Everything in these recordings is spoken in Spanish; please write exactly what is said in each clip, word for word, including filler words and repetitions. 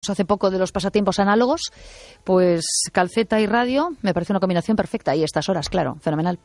hace poco de los pasatiempos análogos, pues calceta y radio me parece una combinación perfecta. Y estas horas, claro, fenomenal.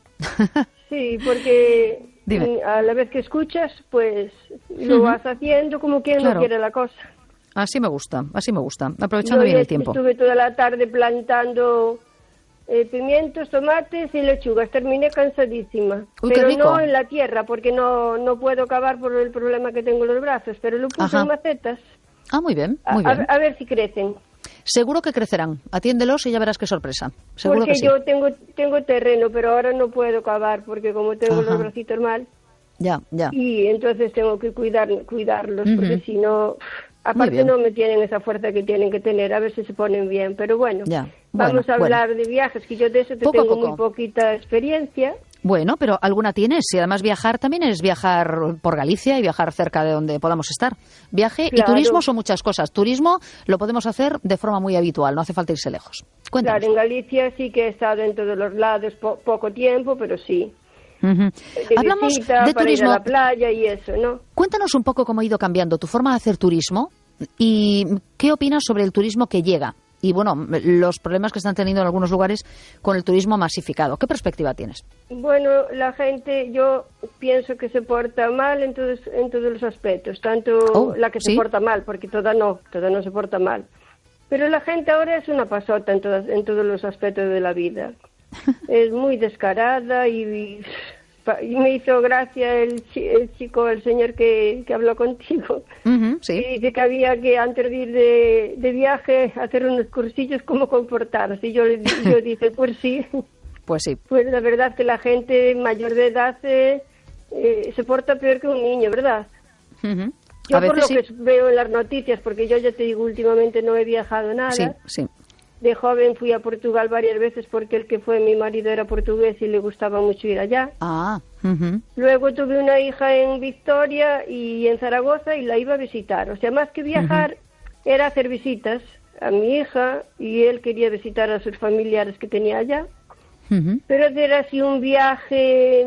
Sí, porque Dime. a la vez que escuchas, pues lo Ujú. vas haciendo como quien Claro. no quiere la cosa. Así me gusta, así me gusta, aprovechando Yo bien el ayer tiempo. estuve toda la tarde plantando eh, pimientos, tomates y lechugas. Terminé cansadísima. Uy, qué pero rico. no en la tierra, porque no no puedo cavar por el problema que tengo en los brazos. Pero lo puse Ajá. en macetas. Ah, muy bien, A, muy a- bien. a ver si crecen. Seguro que crecerán. Atiéndelos y ya verás qué sorpresa. Seguro Porque que sí. yo tengo tengo terreno, pero ahora no puedo cavar porque como tengo Ajá. los bracitos mal. Ya, ya. Y entonces tengo que cuidar, cuidarlos, Ujú. porque si no, aparte bien. no me tienen esa fuerza que tienen que tener, a ver si se ponen bien. Pero bueno, Ya, vamos bueno, a hablar de viajes, que yo de eso te Poco a tengo poco. muy poquita experiencia. Bueno, pero alguna tienes. Y además viajar también es viajar por Galicia y viajar cerca de donde podamos estar. Viaje y Claro. turismo son muchas cosas. Turismo lo podemos hacer de forma muy habitual, no hace falta irse lejos. Cuéntanos. Claro, en Galicia sí que he estado en todos los lados, po- poco tiempo, pero sí. Ujú. De Hablamos visita, de para ir a turismo. la playa y eso, ¿no? Cuéntanos un poco cómo ha ido cambiando tu forma de hacer turismo y qué opinas sobre el turismo que llega. Y bueno, los problemas que están teniendo en algunos lugares con el turismo masificado. ¿Qué perspectiva tienes? Bueno, la gente, yo pienso que se porta mal en todos, en todos los aspectos, tanto Oh, la que ¿sí? se porta mal, porque toda no, toda no se porta mal. Pero la gente ahora es una pasota en, todas, en todos los aspectos de la vida. Es muy descarada y, y, y me hizo gracia el, chi- el chico, el señor que, que habló contigo. Ujú, sí. Y dice que había que antes de ir de, de viaje hacer unos cursillos cómo comportarse. Y yo, le di- yo dije, pues sí. Pues sí. Pues la verdad que la gente mayor de edad eh, eh, se porta peor que un niño, ¿verdad? Ujú. Yo A por veces lo sí. que veo en las noticias, porque yo ya te digo, últimamente no he viajado nada. Sí, sí. De joven fui a Portugal varias veces porque el que fue mi marido era portugués y le gustaba mucho ir allá. Ah, ujú. Luego tuve una hija en Victoria y en Zaragoza y la iba a visitar. O sea, más que viajar, era hacer visitas a mi hija y él quería visitar a sus familiares que tenía allá. Ujú. Pero hacer así un viaje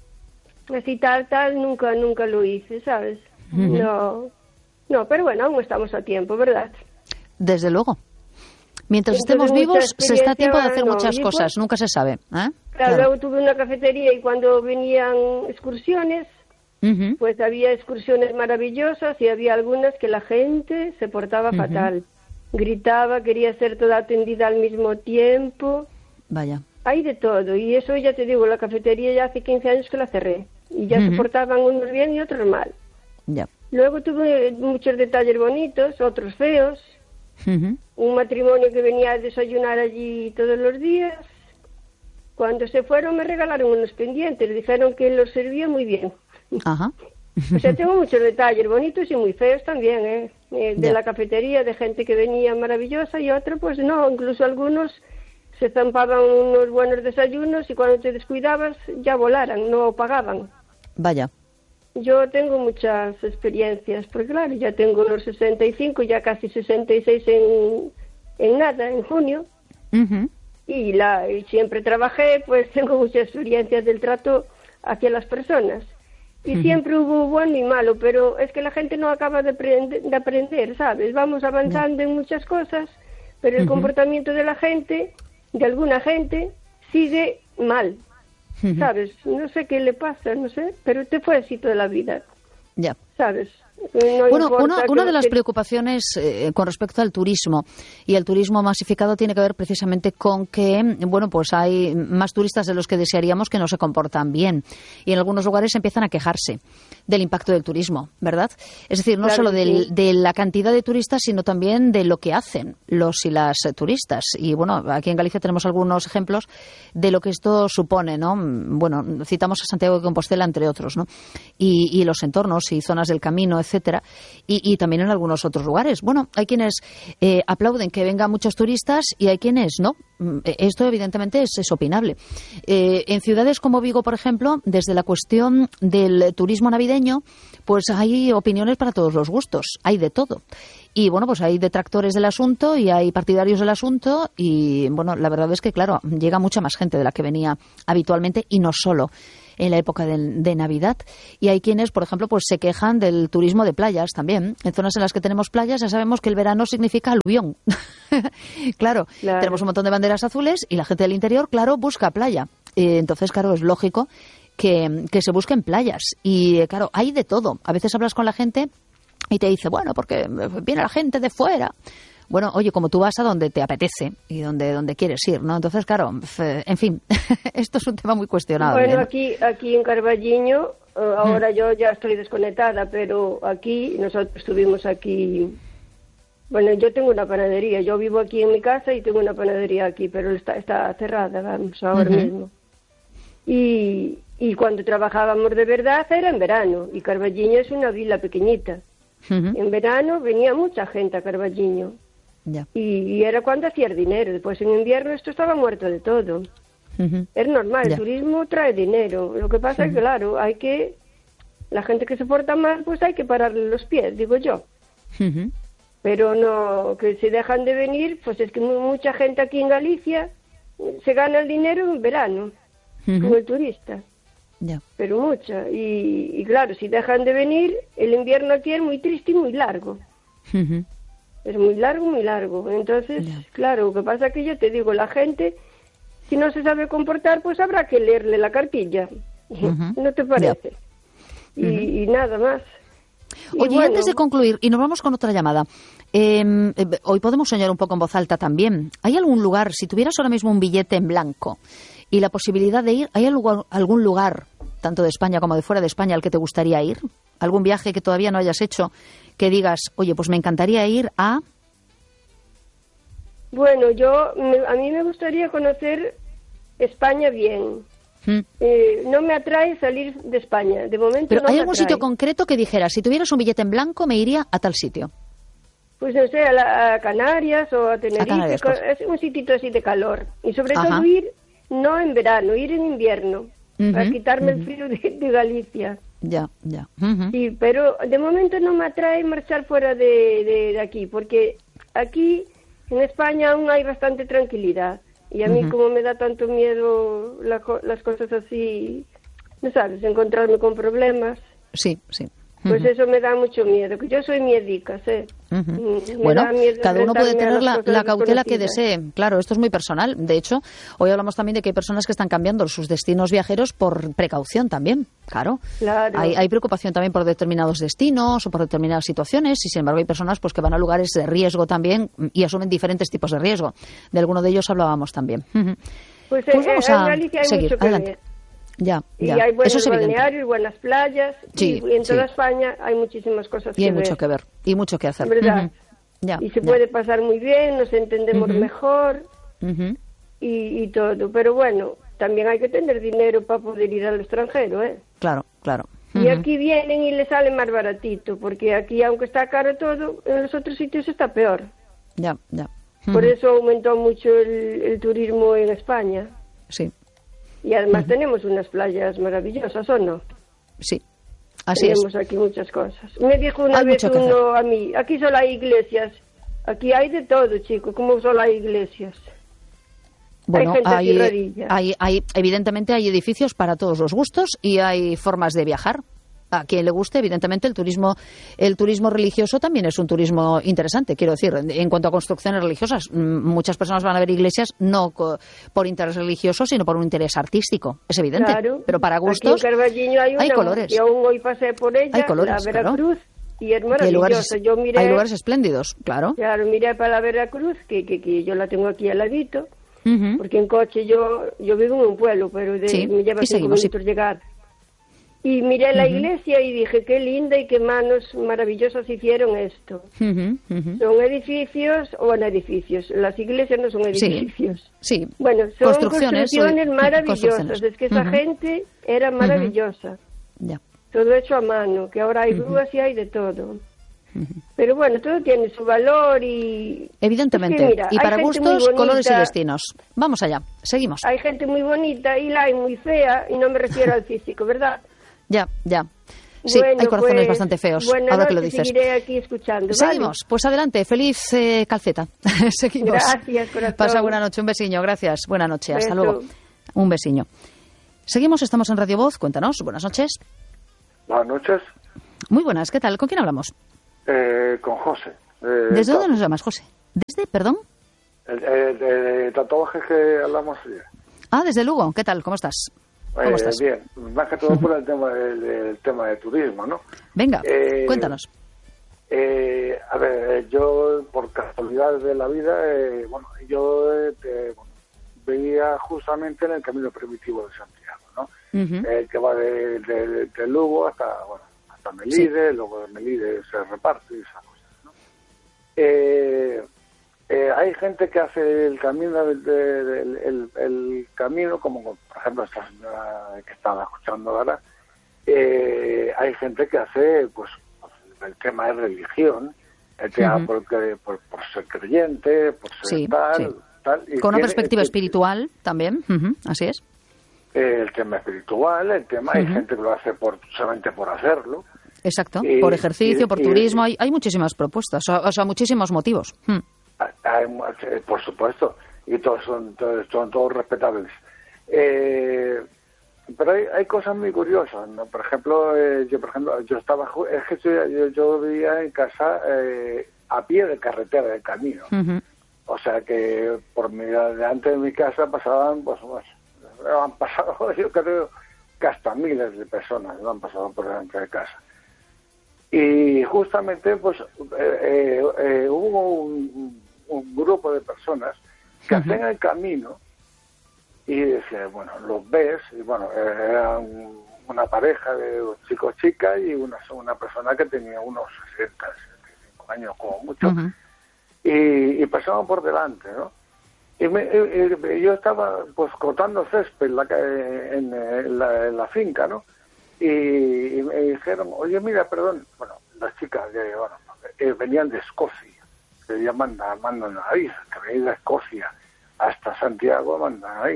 así tal, tal, nunca, nunca lo hice, ¿sabes? No, no, pero bueno, aún estamos a tiempo, ¿verdad? Desde luego. Mientras Entonces, estemos mucha vivos, se está a tiempo de experiencia, hacer no. muchas Y pues- cosas. Nunca se sabe. ¿eh? Claro, Claro. luego tuve una cafetería y cuando venían excursiones, Ujú. pues había excursiones maravillosas y había algunas que la gente se portaba fatal. Gritaba, quería ser toda atendida al mismo tiempo. Vaya. Hay de todo. Y eso ya te digo, la cafetería ya hace quince años que la cerré. Y ya se Ujú. portaban unos bien y otros mal. Ya. Luego tuve muchos detalles bonitos, otros feos. Ujú. Un matrimonio que venía a desayunar allí todos los días. Cuando se fueron me regalaron unos pendientes. Dijeron que los servía muy bien. Ajá. O sea, tengo muchos detalles bonitos y muy feos también, ¿eh? Eh, de Ya. la cafetería, de gente que venía maravillosa y otra, pues no. Incluso algunos se zampaban unos buenos desayunos y cuando te descuidabas ya volaran, no pagaban. Vaya. Yo tengo muchas experiencias, porque claro, ya tengo los sesenta y cinco, ya casi sesenta y seis en, en nada, en junio. Ujú. Y, la, y siempre trabajé, pues tengo muchas experiencias del trato hacia las personas. Y siempre hubo bueno y malo, pero es que la gente no acaba de, aprender, de aprender, ¿sabes? Vamos avanzando en muchas cosas, pero el comportamiento de la gente, de alguna gente, sigue mal, ¿sabes? No sé qué le pasa, no sé, pero te fue así toda la vida, Ya. ¿sabes? No Bueno, importa una, que- una de las que- preocupaciones eh, con respecto al turismo y el turismo masificado tiene que ver precisamente con que, bueno, pues hay más turistas de los que desearíamos que no se comportan bien y en algunos lugares empiezan a quejarse del impacto del turismo, ¿verdad? Es decir, no Claro solo que del- sí. de la cantidad de turistas, sino también de lo que hacen los y las eh, turistas. Y bueno, aquí en Galicia tenemos algunos ejemplos de lo que esto supone, ¿no? Bueno, citamos a Santiago de Compostela, entre otros, ¿no? Y, y los entornos y zonas del camino, etcétera, y, y también en algunos otros lugares. Bueno, hay quienes eh, aplauden que vengan muchos turistas y hay quienes no. Mm, Esto evidentemente es, es opinable. Eh, en ciudades como Vigo, por ejemplo, desde la cuestión del turismo navideño, pues hay opiniones para todos los gustos, hay de todo. Y bueno, pues hay detractores del asunto y hay partidarios del asunto y bueno, la verdad es que claro, llega mucha más gente de la que venía habitualmente y no solo en la época de, de Navidad. Y hay quienes, por ejemplo, pues se quejan del turismo de playas también. En zonas en las que tenemos playas ya sabemos que el verano significa aluvión. claro, claro, tenemos un montón de banderas azules y la gente del interior, claro, busca playa. Eh, entonces, claro, es lógico que, que se busquen playas. Y, claro, hay de todo. A veces hablas con la gente y te dice, bueno, porque viene la gente de fuera. Bueno, oye, como tú vas a donde te apetece y donde donde quieres ir, ¿no? Entonces, claro, en fin, esto es un tema muy cuestionable. Bueno, ¿no? aquí aquí en Carballiño, ahora mm. yo ya estoy desconectada, pero aquí, nosotros estuvimos aquí, bueno, yo tengo una panadería, yo vivo aquí en mi casa y tengo una panadería aquí, pero está está cerrada, vamos, ahora uh-huh. mismo. Y, y cuando trabajábamos de verdad era en verano, y Carballiño es una vila pequeñita. Uh-huh. En verano venía mucha gente a Carballiño. Ya. Y, y era cuando hacía dinero. Después en invierno esto estaba muerto de todo. Uh-huh. Es normal, ya. El turismo trae dinero. Lo que pasa uh-huh. es que, claro, hay que... La gente que se porta mal, pues hay que pararle los pies, digo yo. Uh-huh. Pero no, que se dejan de venir, pues es que mucha gente aquí en Galicia se gana el dinero en verano, uh-huh. como el turista. Ya. Pero mucha. Y, y claro, si dejan de venir, el invierno aquí es muy triste y muy largo. Uh-huh. Es muy largo, muy largo. Entonces, yeah. claro, lo que pasa es que yo te digo, la gente, si no se sabe comportar, pues habrá que leerle la cartilla. Uh-huh. ¿No te parece? Yeah. Y, uh-huh. y nada más. Oye, y bueno, antes de concluir, y nos vamos con otra llamada, eh, eh, hoy podemos soñar un poco en voz alta también. ¿Hay algún lugar, si tuvieras ahora mismo un billete en blanco y la posibilidad de ir, ¿hay algún, algún lugar, tanto de España como de fuera de España, al que te gustaría ir? ¿Algún viaje que todavía no hayas hecho que digas, oye, pues me encantaría ir a...? Bueno, yo, me, a mí me gustaría conocer España bien. ¿Mm? Eh, no me atrae salir de España, de momento. ¿Pero no hay me algún atrae. Sitio concreto que dijeras, si tuvieras un billete en blanco me iría a tal sitio? Pues no sé, a, la, a Canarias o a Tenerife, a Canarias, pues. Es un sitito así de calor. Y sobre Ajá. todo ir, no en verano, ir en invierno, uh-huh, para quitarme uh-huh. el frío de, de Galicia. Ya, ya. Uh-huh. Sí, pero de momento no me atrae marchar fuera de, de, de aquí, porque aquí en España aún hay bastante tranquilidad. Y a mí uh-huh. como me da tanto miedo la, las cosas así, ¿no sabes? Encontrarme con problemas. Sí, sí. Pues uh-huh. eso me da mucho miedo, que yo soy miedica, ¿sí? Uh-huh. Bueno, cada uno puede tener la, la cautela que desee. Claro, esto es muy personal. De hecho, hoy hablamos también de que hay personas que están cambiando sus destinos viajeros por precaución también. Claro. Claro. Hay, hay preocupación también por determinados destinos o por determinadas situaciones y, sin embargo, hay personas pues que van a lugares de riesgo también y asumen diferentes tipos de riesgo. De alguno de ellos hablábamos también. Uh-huh. Pues, pues vamos eh, a en Galicia hay seguir. Mucho que Adelante. Ver. Ya, ya. Y hay buenos Eso es balnearios, buenas playas, sí, y, y en toda sí. España hay muchísimas cosas y que hay ver. mucho que ver, y mucho que hacer. ¿Verdad? Uh-huh. Ya, y se ya. puede pasar muy bien, nos entendemos uh-huh. mejor, uh-huh. y, y todo. Pero bueno, también hay que tener dinero para poder ir al extranjero, ¿eh? Claro, claro. Uh-huh. Y aquí vienen y les sale más baratito, porque aquí, aunque está caro todo, en los otros sitios está peor. Ya, ya. Uh-huh. Por eso aumentó mucho el, el turismo en España. Sí. Y además uh-huh. tenemos unas playas maravillosas, ¿o no? Sí, así tenemos es. Tenemos aquí muchas cosas. Me dijo una hay vez uno a mí, aquí solo hay iglesias. Aquí hay de todo, chico, como solo hay iglesias. Bueno, hay, gente hay, hay, hay, evidentemente hay edificios para todos los gustos y hay formas de viajar. A quien le guste, evidentemente, el turismo el turismo religioso también es un turismo interesante. Quiero decir, en cuanto a construcciones religiosas, muchas personas van a ver iglesias no por interés religioso, sino por un interés artístico. Es evidente. Claro. Pero para gustos aquí en Carballiño hay, una, hay colores. Yo aún hoy pasé por ella, hay colores, la Veracruz, claro. y es maravillosa. Hay lugares, yo miré, hay lugares espléndidos, claro. Claro, miré para la Veracruz, que, que, que yo la tengo aquí al ladito, uh-huh. porque en coche yo yo vivo en un pueblo, pero de, sí. me lleva y cinco seguimos, minutos sí. llegar. Y miré la uh-huh. iglesia y dije, qué linda y qué manos maravillosas hicieron esto. Uh-huh, uh-huh. Son edificios, o bueno, edificios, las iglesias no son edificios. Sí, sí. Bueno, son construcciones, construcciones maravillosas, construcciones. Es que esa uh-huh. gente era maravillosa. Uh-huh. Ya. Todo hecho a mano, que ahora hay grúas uh-huh. y hay de todo. Uh-huh. Pero bueno, todo tiene su valor y... Evidentemente, es que, mira, y para gustos, bonita, colores y destinos. Vamos allá, seguimos. Hay gente muy bonita y la hay muy fea, y no me refiero al físico, ¿verdad? Ya, ya. Sí, bueno, hay corazones pues, bastante feos, ahora noche, que lo dices. Seguiré aquí escuchando. Seguimos, ¿vale? Pues adelante, feliz eh, calceta. Seguimos. Gracias, corazón. Pasa buena noche, un besiño, gracias. Buena noche, hasta Beso. luego. Un besiño. Seguimos, estamos en Radio Voz. Cuéntanos. Buenas noches. Buenas noches. Muy buenas. ¿Qué tal? ¿Con quién hablamos? Eh, con José. Eh, ¿Desde dónde nos llamas, José? ¿Desde, perdón? El, el, el, el tatuaje que hablamos ayer. Ah, desde Lugo. ¿Qué tal? ¿Cómo estás? ¿Cómo eh, estás? Bien. Más que todo por el tema del, del tema de turismo, ¿no? Venga, eh, cuéntanos. Eh, a ver, yo por casualidad de la vida, eh, bueno, yo eh, bueno, veía justamente en el camino primitivo de Santiago, ¿no? Uh-huh. eh, que va de, de, de Lugo hasta, bueno, hasta Melide, sí. Luego de Melide se reparte y esas cosas, ¿no? Eh, eh, hay gente que hace el camino, de, de, de, el, el camino, como por ejemplo esta señora que estaba escuchando ahora, eh, hay gente que hace, pues, el tema de religión, el tema uh-huh. por, por, por ser creyente, por ser sí, tal, sí. tal. Y con una tiene, perspectiva el, espiritual también, uh-huh. así es. El tema espiritual, el tema, uh-huh. hay gente que lo hace por solamente por hacerlo. Exacto, y, por ejercicio, y, por y, turismo, hay, hay muchísimas propuestas, o sea, muchísimos motivos. Hmm. Hay, por supuesto, y todos son, todos, son todos respetables. Eh, Pero hay, hay cosas muy curiosas, ¿no? Por ejemplo, eh, yo por ejemplo, yo estaba, es que yo, yo, yo vivía en casa eh, a pie de carretera, de camino. Uh-huh. O sea que por mi, delante de mi casa pasaban, pues, pues, han pasado, yo creo, que hasta miles de personas no han pasado por delante de casa. Y justamente, pues, eh, eh, eh, hubo un, un grupo de personas que uh-huh. hacían el camino. Y decía, bueno, los ves, y bueno, era un, una pareja de chicos chicas y una, una persona que tenía unos sesenta, setenta y cinco años como mucho, uh-huh. y, y pasaban por delante, ¿no? Y, me, y, y yo estaba pues cortando césped en la, en, en, la, en la finca, ¿no? Y, y me dijeron, oye, mira, perdón, bueno, las chicas de, bueno, eh, venían de Escocia, que ya mandan, mandan nariz, que venían de Escocia hasta Santiago, mandan nariz.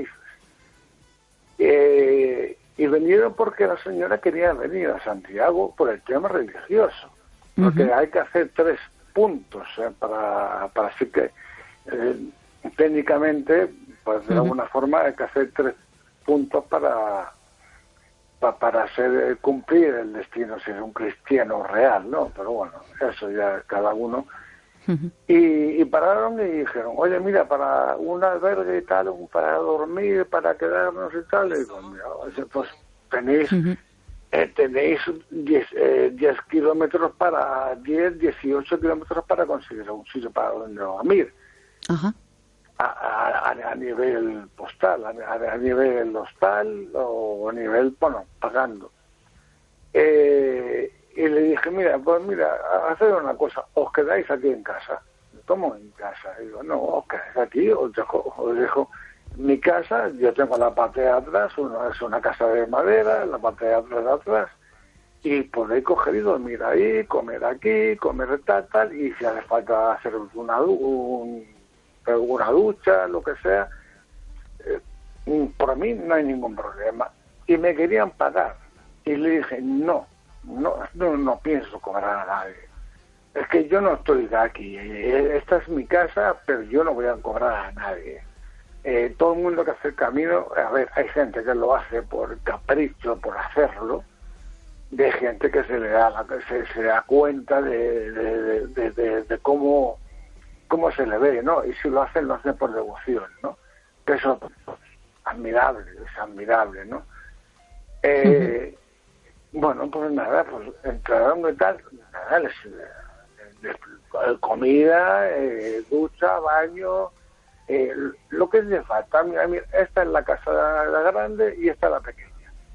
Eh, y vinieron porque la señora quería venir a Santiago por el tema religioso, porque uh-huh. hay que hacer tres puntos eh, para, para así que eh, técnicamente, pues de uh-huh. alguna forma hay que hacer tres puntos para pa, para hacer eh, cumplir el destino si es un cristiano real, ¿no? Pero bueno, eso ya cada uno. Uh-huh. Y, y pararon y dijeron, oye, mira, para un albergue y tal, para dormir, para quedarnos y tal, y digo, mira, pues tenéis uh-huh. eh, tenéis diez kilómetros para, diez, dieciocho kilómetros para conseguir un sitio para dormir. Uh-huh. A, a, a nivel postal, a, a nivel hostal o a nivel, bueno, pagando. Eh... Y le dije, mira, pues mira, haced una cosa, os quedáis aquí en casa. ¿Cómo en casa? Y digo, no, os quedáis aquí, os dejo, os dejo mi casa, yo tengo la parte de atrás, una, es una casa de madera, la parte de atrás de atrás, y podéis coger y dormir ahí, comer aquí, comer tal, tal, y si hace falta hacer una, un, una ducha, lo que sea, eh, por mí no hay ningún problema. Y me querían pagar, y le dije, no. No, no, no pienso cobrar a nadie. Es que yo no estoy aquí. Esta es mi casa, pero yo no voy a cobrar a nadie. Eh, todo el mundo que hace el camino, a ver, hay gente que lo hace por capricho, por hacerlo, de gente que se le da la, se, se da cuenta de, de, de, de, de cómo cómo se le ve, ¿no? Y si lo hacen, lo hacen por devoción, ¿no? Que eso es admirable, es admirable, ¿no? Eh, uh-huh. Bueno, pues nada, pues entraron y tal, nada, les, les, les, comida, eh, ducha, baño, eh, lo que les falta. Mira, mira, esta es la casa la, la grande y esta la pequeña.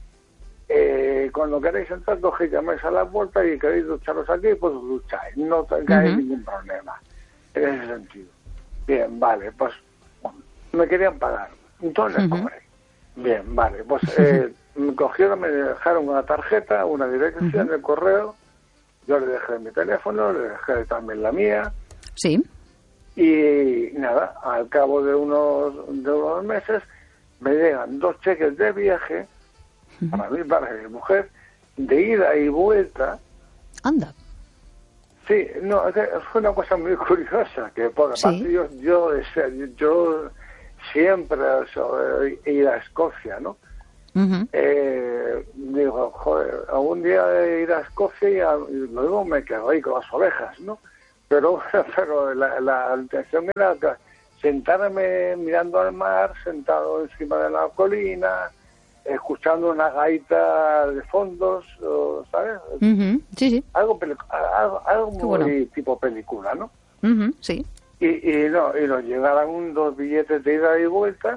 Eh, cuando queréis entrar, cogéis, llamáis a la puerta y queréis ducharos aquí, pues ducháis, no tengáis uh-huh. ningún problema en ese sentido. Bien, vale, pues bueno, me querían pagar, entonces uh-huh. cobré. Bien, vale, pues eh, me cogieron, me dejaron una tarjeta, una dirección uh-huh. de correo, yo le dejé mi teléfono, le dejé también la mía. Sí. Y nada, al cabo de unos, de unos meses me llegan dos cheques de viaje, uh-huh. para mí, para mi mujer, de ida y vuelta. Anda. Sí, no, fue una cosa muy curiosa, que por ¿Sí? aparte yo, yo, yo siempre he ido a Escocia, ¿no? Uh-huh. eh, digo, joder, algún día de ir a Escocia y, a, y luego me quedo ahí con las ovejas, ¿no? Pero, pero la, la intención era sentarme mirando al mar, sentado encima de la colina, escuchando una gaita de fondos, ¿sabes? Uh-huh. Sí, sí. Algo, algo, algo muy bueno. tipo película, ¿no? Uh-huh. Sí. Y, y no, y nos llegaron dos billetes de ida y vuelta,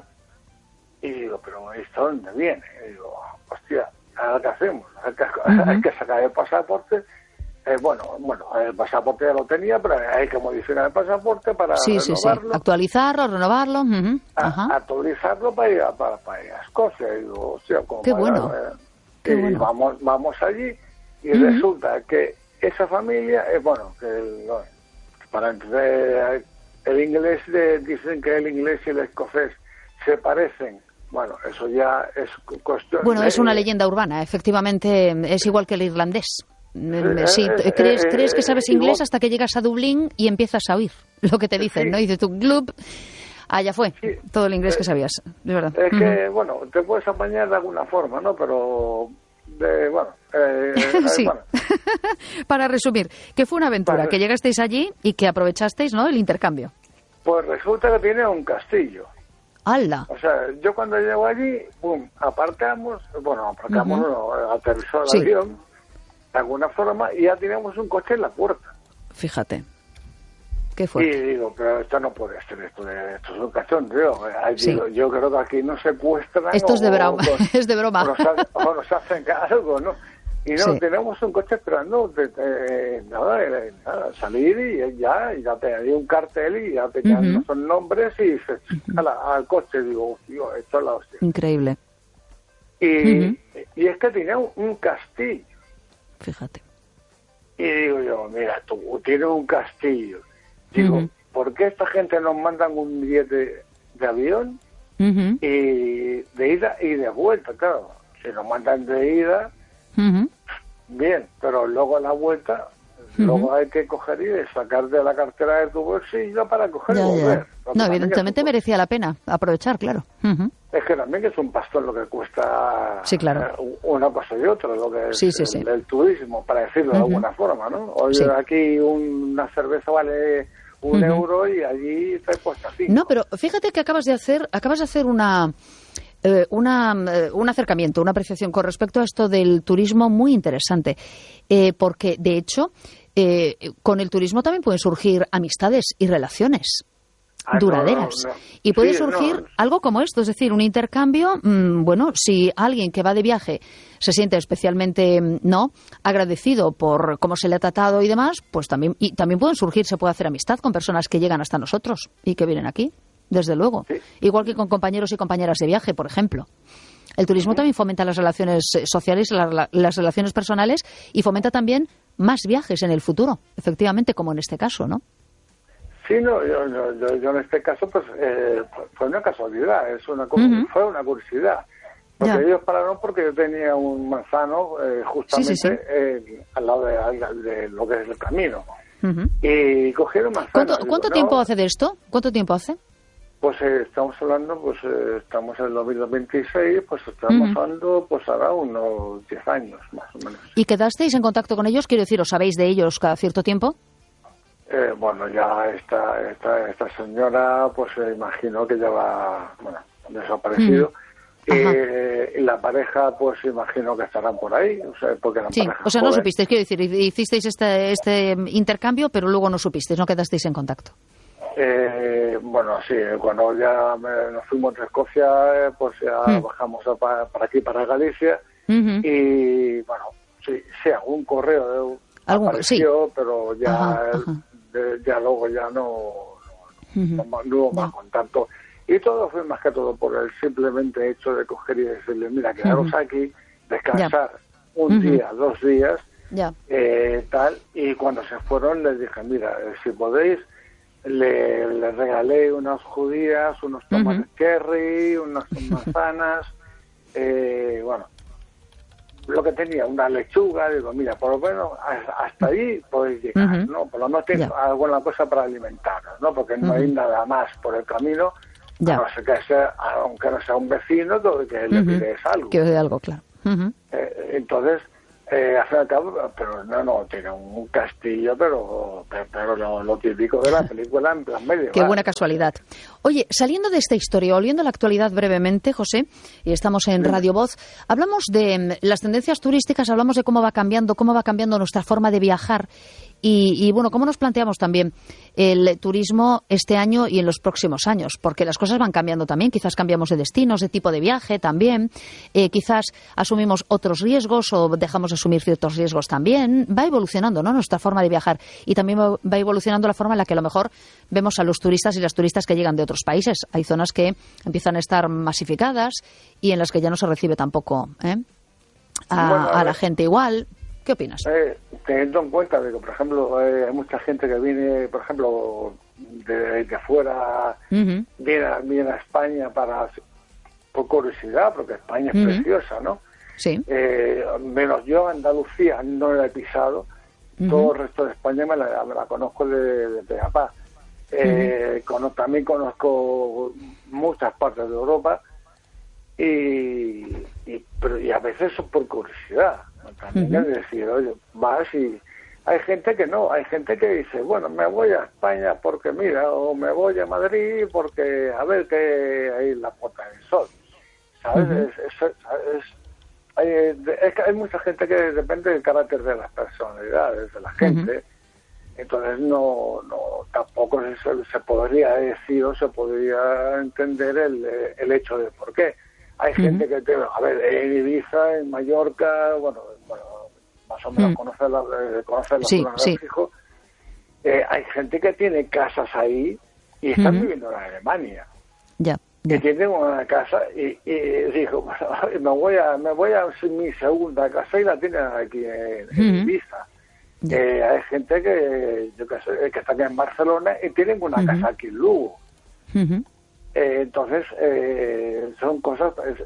y digo, pero ¿esto dónde viene? Y digo, hostia, ¿ahora qué hacemos? Hay que, uh-huh. hay que sacar el pasaporte. Eh, bueno, bueno, el pasaporte ya lo tenía, pero hay que modificar el pasaporte para sí, renovarlo. Sí, sí, actualizarlo, renovarlo. Uh-huh. A, actualizarlo para ir a, para, para ir a Escocia. Y digo, hostia, como Qué para, bueno. Eh, Qué y bueno. vamos, vamos allí, y uh-huh. resulta que esa familia, eh, bueno, que el, para entender el inglés, de, dicen que el inglés y el escocés se parecen. Bueno, eso ya es cuestión... Bueno, de, es una leyenda urbana, efectivamente, es igual que el irlandés. Sí, eh, crees, eh, crees que sabes inglés igual. hasta que llegas a Dublín y empiezas a oír lo que te dicen, Sí. ¿no? Y dices tú, glub, allá fue, Sí. todo el inglés eh, que sabías, de verdad. Es uh-huh. que, bueno, te puedes apañar de alguna forma, ¿no? Pero, de, bueno... Eh, sí. bueno. Para resumir, que fue una aventura, Para... que llegasteis allí y que aprovechasteis, ¿no?, el intercambio. Pues resulta que tiene un castillo. ¡Hala! O sea, yo cuando llego allí, pum, aparcamos, bueno, aparcamos, Uh-huh. no, aterrizó el Sí. avión, de alguna forma, y ya teníamos un coche en la puerta. Fíjate, qué Y fuerte. digo, pero esto no puede ser, esto, esto es un cachondeo. Allí, Sí. yo creo que aquí no secuestran. Esto es de o- broma, o- es de broma. O nos, hacen, o nos hacen algo, ¿no? Y no, Sí. tenemos un coche esperando, de, de, nada, eh, nada, salir y ya, y ya tenía un cartel y ya tenían Uh-huh. nuestros nombres y se, a la, al coche, digo, tío, esto es la hostia. Increíble, Y, Uh-huh. y es que tenía un, un castillo. fíjate. Y digo yo, mira, tú tienes un castillo. Digo, Uh-huh. ¿por qué esta gente nos mandan un billete de avión Uh-huh. y de ida y de vuelta? Claro, si nos mandan de ida, Uh-huh. bien, pero luego a la vuelta, Uh-huh. luego hay que coger y sacar de la cartera de tu bolsillo para coger Ya, y volver. ya. Lo que No, también evidentemente es un- merecía la pena aprovechar, claro. Uh-huh. Es que también es un pastón lo que cuesta Sí, claro. eh, una cosa y otra, lo que es Sí, sí, el, sí. el turismo, para decirlo de Ujú. alguna forma, ¿no? Hoy Sí. aquí un- una cerveza vale un Ujú. euro y allí te cuesta cinco. No, pero fíjate que acabas de hacer, acabas de hacer una, eh, una, eh, un acercamiento, una apreciación con respecto a esto del turismo muy interesante, eh, porque de hecho eh, con el turismo también pueden surgir amistades y relaciones Ah, duraderas. no, no, no. Y puede Sí, surgir no. algo como esto, es decir, un intercambio, mmm, bueno, si alguien que va de viaje se siente especialmente, mm, no, agradecido por cómo se le ha tratado y demás, pues también, y también pueden surgir, se puede hacer amistad con personas que llegan hasta nosotros y que vienen aquí, desde luego. Sí. Igual que con compañeros y compañeras de viaje, por ejemplo. El turismo también fomenta las relaciones eh, sociales, la- las relaciones personales y fomenta también más viajes en el futuro, efectivamente, como en este caso, ¿no? Sí, no, yo, yo, yo, yo en este caso, pues, eh, fue una casualidad, es una, cu- Ujú. fue una curiosidad. Porque Ya. ellos pararon porque yo tenía un manzano eh, justamente Sí, sí, sí. eh, al lado de, al- de lo que es el camino. Ujú. Y cogieron manzano. ¿Cuánto, Digo, cuánto no, tiempo hace de esto? ¿Cuánto tiempo hace? Pues eh, estamos hablando, pues eh, estamos en el dos mil veintiséis, pues estamos Ujú. hablando, pues ahora unos diez años, más o menos. ¿Y quedasteis en contacto con ellos? Quiero decir, ¿os sabéis de ellos cada cierto tiempo? Eh, bueno, ya esta, esta, esta señora, pues eh, imagino que ya va, bueno, desaparecido. Mm. Ajá. Eh, y la pareja, pues imagino que estarán por ahí, o sea, porque la Sí, pareja o sea, no joven. supisteis, quiero decir, hicisteis este, este intercambio, pero luego no supisteis, no quedasteis en contacto. Eh, bueno, sí, cuando ya me- nos fuimos de Escocia, eh, pues ya Mm. bajamos a pa- para aquí, para Galicia, Ujú. y bueno, sí, sí, algún correo de, Algún- apareció, pero ya, Ajá, ajá. de- ya luego ya no, no, Ujú. no, ma- no hubo más Ya. contacto. Y todo fue más que todo por el simplemente hecho de coger y decirle, mira, quedaros Ujú. aquí, descansar un Ujú. día, dos días, Ya. eh, tal, y cuando se fueron les dije, mira, eh, si podéis, le, le regalé unas judías, unos tomates Ujú. cherry, unas manzanas, eh, bueno, lo que tenía, una lechuga, digo, mira, por lo menos a- hasta ahí podéis llegar, Ujú. ¿no? Por lo menos tenéis Ya. alguna cosa para alimentaros, ¿no? Porque no hay Ujú. nada más por el camino, Ya. A no ser que sea, aunque no sea un vecino, que le uh-huh. pides algo. Que de algo, claro. Uh-huh. Eh, entonces, eh, al fin y al cabo, pero no, no, tiene un castillo, pero, pero lo, lo típico de la película en plan medieval. Qué buena casualidad. Oye, saliendo de esta historia, volviendo a la actualidad brevemente, José, y estamos en Radio Voz, hablamos de las tendencias turísticas, hablamos de cómo va cambiando, cómo va cambiando nuestra forma de viajar. Y, y, bueno, ¿cómo nos planteamos también el turismo este año y en los próximos años? Porque las cosas van cambiando también. Quizás cambiamos de destinos, de tipo de viaje también. Eh, quizás asumimos otros riesgos o dejamos de asumir ciertos riesgos también. Va evolucionando, ¿no?, nuestra forma de viajar. Y también va, va evolucionando la forma en la que a lo mejor vemos a los turistas y las turistas que llegan de otros países. Hay zonas que empiezan a estar masificadas y en las que ya no se recibe tampoco ¿eh? a, bueno, a, a la gente igual. ¿Qué opinas? Eh, teniendo en cuenta de que, por ejemplo, eh, hay mucha gente que viene, por ejemplo, de, de fuera, uh-huh. viene, viene a España para por curiosidad, porque España es uh-huh. preciosa, ¿no? Sí. Eh, menos yo, Andalucía, no la he pisado. Uh-huh. Todo el resto de España me la, me la conozco de, de, de papá. Eh, uh-huh. con, también conozco muchas partes de Europa y, y, pero, y a veces son por curiosidad. También uh-huh. es decir, oye, vas y hay gente que no, hay gente que dice, bueno, me voy a España porque mira, o me voy a Madrid porque a ver qué hay en la Puerta del Sol, ¿sabes? Uh-huh. es, es, es, hay, es que hay mucha gente que depende del carácter de las personalidades de la gente, uh-huh. entonces no, no tampoco se, se podría decir o se podría entender el, el hecho de por qué. Hay uh-huh. gente que, te, a ver, en Ibiza, en Mallorca, bueno, bueno más o menos uh-huh. conoce la, eh, conoce la sí, zona sí. de fijo. Eh, hay gente que tiene casas ahí y están uh-huh. viviendo en Alemania. Ya. Que tienen una casa y, y dijo, bueno, me voy a me voy a mi segunda casa y la tienen aquí en, en uh-huh. Ibiza. Eh, hay gente que, yo que sé, que está aquí en Barcelona y tienen una uh-huh. casa aquí en Lugo. Uh-huh. Eh, entonces, eh, son cosas... Es,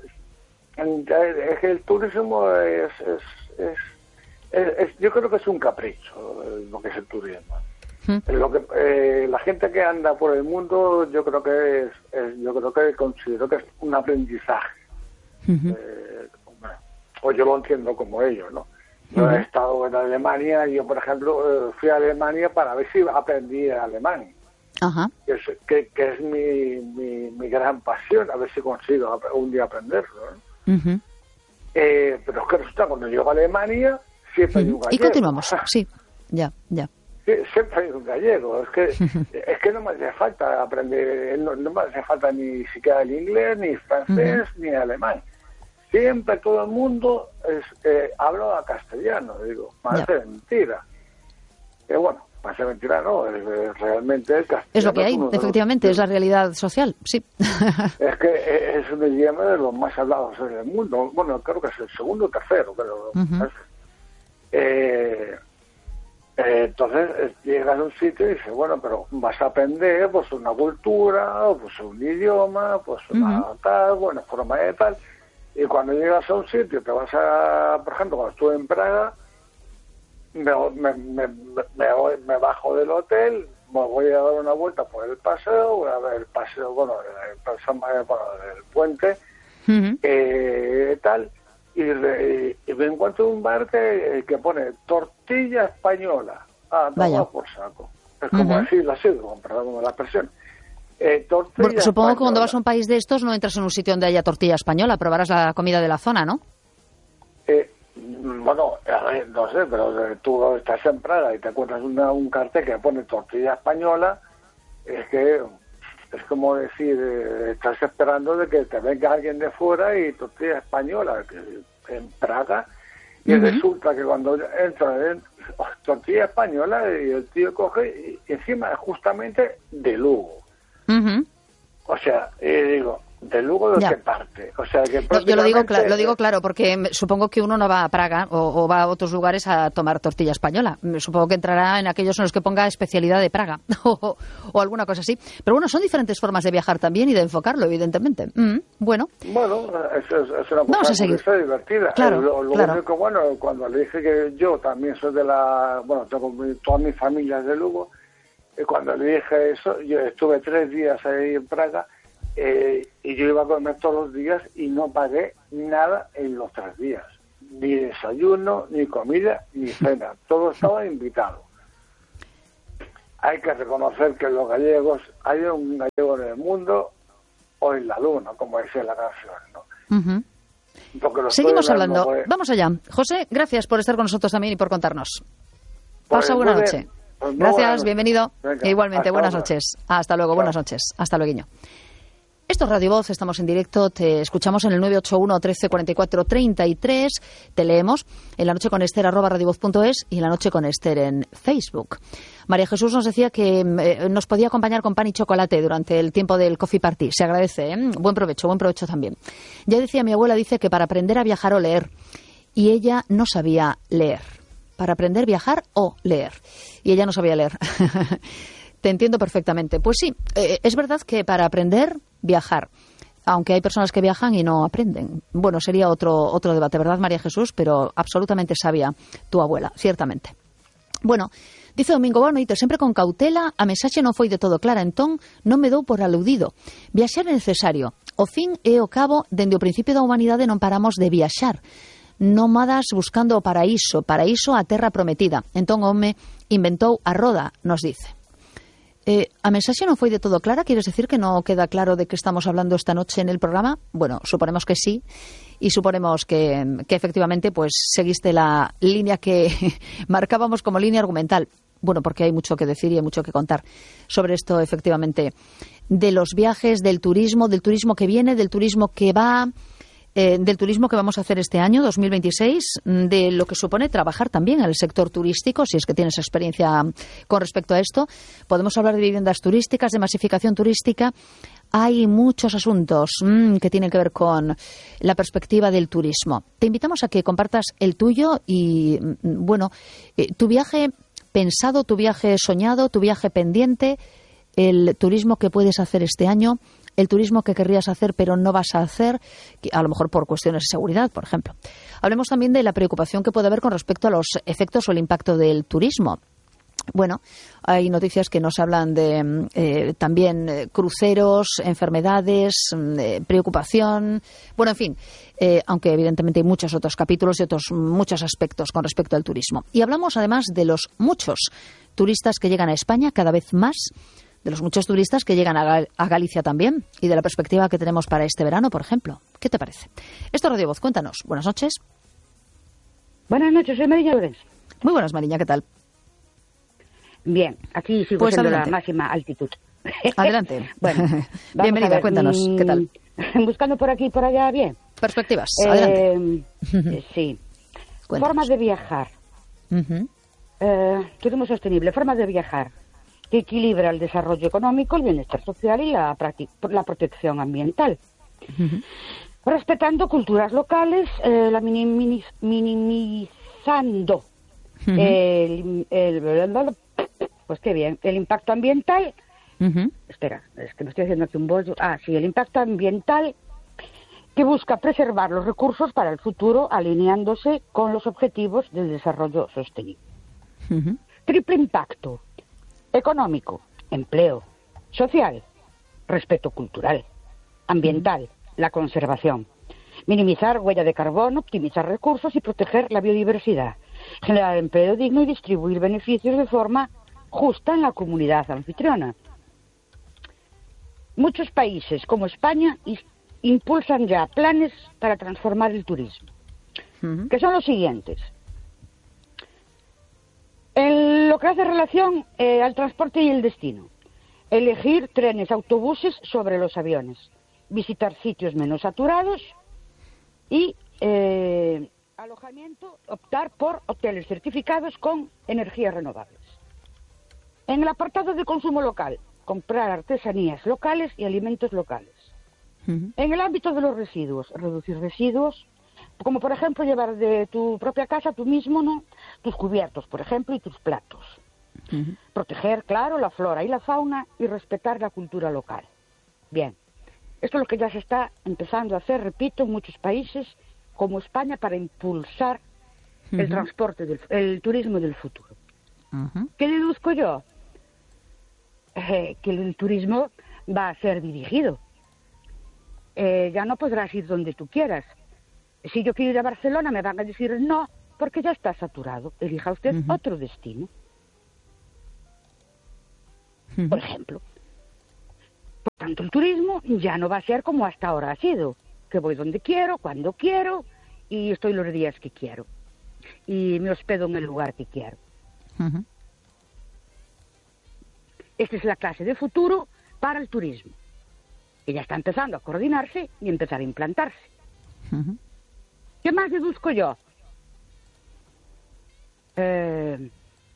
es que el turismo es, es, es, es, es... Yo creo que es un capricho lo que es el turismo. Uh-huh. Lo que, eh, la gente que anda por el mundo, yo creo que es, es yo creo que considero que es un aprendizaje. Uh-huh. Eh, bueno, o yo lo entiendo como ellos, ¿no? Yo uh-huh. he estado en Alemania y yo, por ejemplo, fui a Alemania para ver si aprendí alemán. Ajá. Que es, que, que es mi, mi, mi gran pasión, a ver si consigo un día aprenderlo, ¿no? Uh-huh. eh, pero es que resulta, cuando llego a Alemania, siempre uh-huh. hay un gallego. Y continuamos, sí, ya, ya. Sí, siempre hay un gallego, es que es que no me hace falta aprender, no, no me hace falta ni siquiera el inglés, ni francés, uh-huh. ni alemán. Siempre todo el mundo es, eh, habla a castellano, digo, parece mentira. Que bueno, parece mentira, no, es, es realmente el castellano. Es lo que hay, efectivamente, los... es la realidad social, sí. Es que es un idioma de los más hablados en el mundo, bueno, creo que es el segundo o tercero, pero... Uh-huh. Eh, eh, entonces llegas a un sitio y dices, bueno, pero vas a aprender pues una cultura, pues un idioma, pues una uh-huh. tal, buena forma de tal... Y cuando llegas a un sitio, te vas a, por ejemplo, cuando estuve en Praga, me, me, me, me, voy, me bajo del hotel, me voy a dar una vuelta por el paseo, voy a ver el paseo, bueno, el, paseo, bueno, el puente, uh-huh. eh, tal, y, y, y me encuentro en un bar que, que pone tortilla española. Ah, toma por saco. Es como uh-huh. decirlo así, con perdón con la expresión. Eh, bueno, supongo española. Que cuando vas a un país de estos no entras en un sitio donde haya tortilla española, probarás la comida de la zona, ¿no? Eh, bueno, a ver, no sé, pero tú estás en Praga y te encuentras una, un cartel que pone tortilla española, es que es como decir, eh, estás esperando de que te venga alguien de fuera y tortilla española que, en Praga, y uh-huh. resulta que cuando entra en tortilla española y el tío coge y encima justamente de Lugo. Uh-huh. O sea, eh, digo, ¿de Lugo de qué parte? O sea, que no, yo lo digo, claro, lo digo claro, porque supongo que uno no va a Praga o, o va a otros lugares a tomar tortilla española. Supongo que entrará en aquellos en los que ponga especialidad de Praga o, o alguna cosa así. Pero bueno, son diferentes formas de viajar también y de enfocarlo, evidentemente. Mm, bueno. Bueno, es, es, es una cosa muy divertida. Claro, eh, lo lo claro. único, bueno, cuando le dije que yo también soy de la... Bueno, tengo toda mi familia es de Lugo. Y cuando le dije eso, yo estuve tres días ahí en Praga eh, y yo iba a comer todos los días y no pagué nada en los tres días. Ni desayuno, ni comida, ni cena. Todo estaba invitado. Hay que reconocer que los gallegos, hay un gallego en el mundo o en la luna, como dice la canción, ¿no? Uh-huh. Seguimos hablando. Pues, Vamos allá. José, gracias por estar con nosotros también y por contarnos. Pues, Pasa buena noche. Pues gracias, noche. Bienvenido. Venga, igualmente, buenas ahora. noches. Hasta luego, Chao. Buenas noches. Hasta luego. Esto es Radio Voz, estamos en directo, te escuchamos en el nueve ocho uno, trece, cuarenta y cuatro, treinta y tres, te leemos en la noche con Esther arroba radiovoz punto es y en la noche con Esther en Facebook. María Jesús nos decía que eh, nos podía acompañar con pan y chocolate durante el tiempo del Coffee Party, se agradece, ¿eh? Buen provecho, buen provecho también. Ya decía mi abuela, dice que para aprender a viajar o leer, y ella no sabía leer, para aprender a viajar o leer, y ella no sabía leer. Te entiendo perfectamente. Pues sí, eh, es verdad que para aprender, viajar. Aunque hay personas que viajan y no aprenden. Bueno, sería otro otro debate, ¿verdad, María Jesús? Pero absolutamente sabia tu abuela, ciertamente. Bueno, dice Domingo Bonoito, sempre con cautela, a mensaxe non foi de todo clara, entón non me dou por aludido. Viaxar é necesario. O fin e o cabo, dende o principio da humanidade non paramos de viaxar. Nómadas buscando o paraíso, paraíso a terra prometida. Entón o home inventou a roda, nos dice. Eh, a mensaxe non foi de todo clara, quieres decir que no queda claro de qué estamos hablando esta noche en el programa? Bueno, suponemos que sí y suponemos que, que efectivamente pues seguiste la línea que marcábamos como línea argumental. Bueno, porque hay mucho que decir y hay mucho que contar sobre esto, efectivamente, de los viajes, del turismo, del turismo que viene, del turismo que va... Eh, del turismo que vamos a hacer este año, dos mil veintiséis, de lo que supone trabajar también en el sector turístico, si es que tienes experiencia con respecto a esto. Podemos hablar de viviendas turísticas, de masificación turística. Hay muchos asuntos mmm, que tienen que ver con la perspectiva del turismo. Te invitamos a que compartas el tuyo y, bueno, eh, tu viaje pensado, tu viaje soñado, tu viaje pendiente, el turismo que puedes hacer este año, el turismo que querrías hacer pero no vas a hacer, a lo mejor por cuestiones de seguridad, por ejemplo. Hablemos también de la preocupación que puede haber con respecto a los efectos o el impacto del turismo. Bueno, hay noticias que nos hablan de eh, también eh, cruceros, enfermedades, eh, preocupación, bueno, en fin, eh, aunque evidentemente hay muchos otros capítulos y otros muchos aspectos con respecto al turismo. Y hablamos además de los muchos turistas que llegan a España, cada vez más, de los muchos turistas que llegan a, Gal- a Galicia también y de la perspectiva que tenemos para este verano, por ejemplo. ¿Qué te parece? Esto es Radio Voz, cuéntanos. Buenas noches. Buenas noches, soy Mariña Lorenz. Muy buenas, Mariña, ¿qué tal? Bien, aquí sigo Pues siendo adelante. la máxima altitud. Adelante. Bueno, vamos bienvenida, a ver, cuéntanos, mm, ¿qué tal? Buscando por aquí y por allá, bien. Perspectivas, adelante. Eh, eh, sí. Cuéntanos. Formas de viajar. Ujú. Eh, turismo sostenible, formas de viajar que equilibra el desarrollo económico, el bienestar social y la, practi- la protección ambiental. Ujú. Respetando culturas locales, eh, la minimi- minimizando Ujú. el, el- pues qué bien, el impacto ambiental. Ujú. Espera, es que me estoy haciendo aquí un bollo. Ah, sí, el impacto ambiental que busca preservar los recursos para el futuro, alineándose con los objetivos del desarrollo sostenible. Ujú. Triple impacto: económico, empleo, social, respeto cultural, ambiental, la conservación. Minimizar huella de carbono, optimizar recursos y proteger la biodiversidad. Generar empleo digno y distribuir beneficios de forma justa en la comunidad anfitriona. Muchos países, como España, is- impulsan ya planes para transformar el turismo, Ujú. que son los siguientes. En lo que hace relación eh, al transporte y el destino, elegir trenes, autobuses sobre los aviones, visitar sitios menos saturados y eh, alojamiento, optar por hoteles certificados con energías renovables. En el apartado de consumo local, comprar artesanías locales y alimentos locales. Ujú. En el ámbito de los residuos, reducir residuos, como por ejemplo llevar de tu propia casa tú mismo, ¿no?, tus cubiertos, por ejemplo, y tus platos. Ujú. Proteger, claro, la flora y la fauna y respetar la cultura local. Bien, esto es lo que ya se está empezando a hacer, repito, en muchos países como España para impulsar el Ujú. transporte, del, el turismo del futuro. Ujú. ¿Qué deduzco yo? Eh, que el turismo va a ser dirigido. eh, ya no podrás ir donde tú quieras. Si yo quiero ir a Barcelona me van a decir no, porque ya está saturado. Elija usted uh-huh. otro destino. Uh-huh. Por ejemplo. Por tanto, el turismo ya no va a ser como hasta ahora ha sido, que voy donde quiero, cuando quiero, y estoy los días que quiero. Y me hospedo en el lugar que quiero. Uh-huh. Esta es la clase de futuro para el turismo. Que ya está empezando a coordinarse y empezar a implantarse. Uh-huh. ¿Qué más deduzco yo? Eh,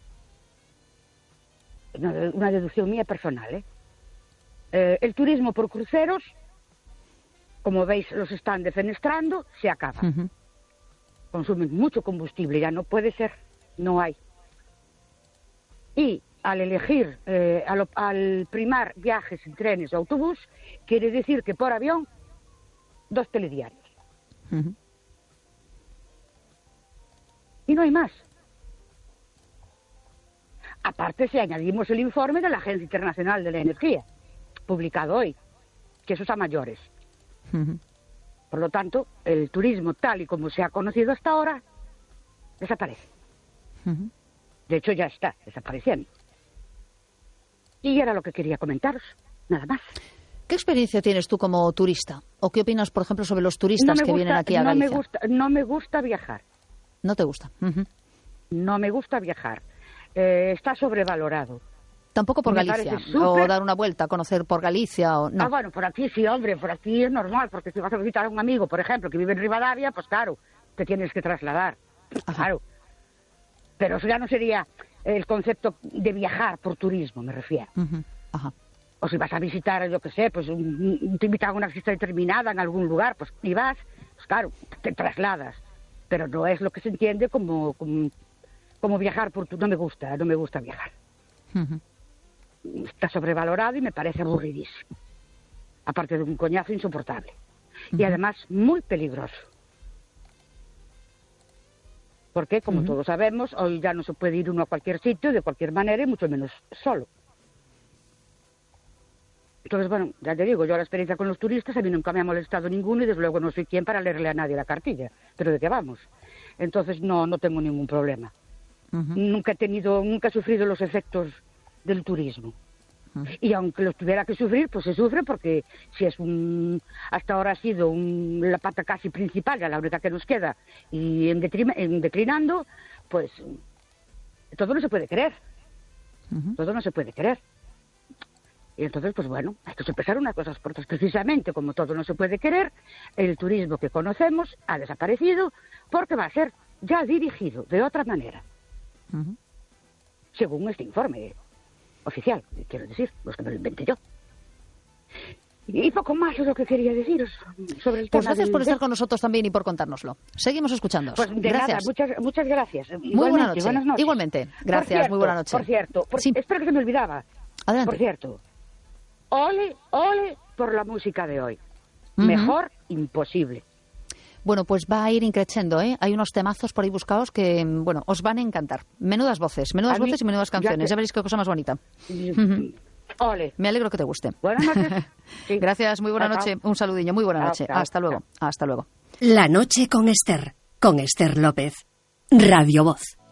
una deducción mía personal, ¿eh? Eh, el turismo por cruceros, como veis, los están defenestrando, se acaba. Uh-huh. Consumen mucho combustible, ya no puede ser, no hay. Y al elegir, eh, al, al primar viajes en trenes o autobús, quiere decir que por avión, dos telediarios. Uh-huh. Y no hay más. Aparte, si añadimos el informe de la Agencia Internacional de la Energía, publicado hoy, que eso es a mayores. Uh-huh. Por lo tanto, el turismo tal y como se ha conocido hasta ahora, desaparece. Uh-huh. De hecho, ya está desapareciendo. Y era lo que quería comentaros, nada más. ¿Qué experiencia tienes tú como turista? ¿O qué opinas, por ejemplo, sobre los turistas no que gusta, vienen aquí a no Galicia? Me gusta, no me gusta viajar. ¿No te gusta? Uh-huh. No me gusta viajar. Eh, está sobrevalorado. Tampoco por me Galicia, super... o dar una vuelta, conocer por Galicia, o no. Ah, bueno, por aquí sí, hombre, por aquí es normal, porque si vas a visitar a un amigo, por ejemplo, que vive en Rivadavia, pues claro, te tienes que trasladar. Ajá. Claro. Pero eso ya no sería el concepto de viajar por turismo, me refiero. Uh-huh. Ajá. O si vas a visitar, yo qué sé, pues un, te invitan a una fiesta determinada en algún lugar, pues y vas, pues claro, te trasladas. Pero no es lo que se entiende como, como, como viajar por turismo. No me gusta, no me gusta viajar. Uh-huh. Está sobrevalorado y me parece aburridísimo. Aparte de un coñazo insoportable. Uh-huh. Y además muy peligroso. Porque, como uh-huh. todos sabemos, hoy ya no se puede ir uno a cualquier sitio, de cualquier manera, y mucho menos solo. Entonces, bueno, ya te digo, yo la experiencia con los turistas, a mí nunca me ha molestado ninguno y desde luego no soy quien para leerle a nadie la cartilla. Pero ¿de qué vamos? Entonces no, no tengo ningún problema. Uh-huh. Nunca he tenido, nunca he sufrido los efectos del turismo. Uh-huh. Y aunque los tuviera que sufrir, pues se sufre porque si es un... Hasta ahora ha sido un, la pata casi principal, ya la única que nos queda, y en, detrim, en declinando, pues todo no se puede creer. Uh-huh. Todo no se puede creer. Y entonces, pues bueno, hay que empezar unas cosas por otras. Precisamente como todo no se puede querer, el turismo que conocemos ha desaparecido porque va a ser ya dirigido de otra manera. Uh-huh. Según este informe oficial, quiero decir, los que me lo inventé yo. Y poco más es lo que quería deciros sobre el pues tema. Gracias del... por estar con nosotros también y por contárnoslo. Seguimos escuchando. Pues de gracias. Nada, muchas, muchas gracias. Muy buena noche. Buenas noches. Igualmente. Gracias, cierto, muy buena noche. Por cierto, por... sí. espero que se me olvidaba. Adelante. Por cierto, ole, ole por la música de hoy. Uh-huh. Mejor imposible. Bueno, pues va a ir increciendo, ¿eh? Hay unos temazos por ahí buscados que, bueno, os van a encantar. Menudas voces, menudas voces y menudas canciones. Ya, te... ya veréis qué cosa más bonita. Uh-huh. Ole. Me alegro que te guste. Buenas noches. Sí. Gracias, muy buena chao, noche. Chao. Un saludillo, muy buena chao, noche. Chao, Hasta chao. luego. Hasta luego. La noche con Esther, con Esther López. Radio Voz.